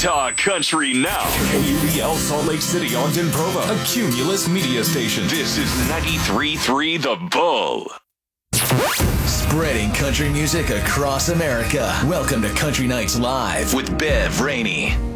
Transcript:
Talk country now. KUBL Salt Lake City, Ogden, Provo, a Cumulus media station. This is 93.3 The Bull. Spreading country music across America. Welcome to Country Nights Live with Bev Rainey.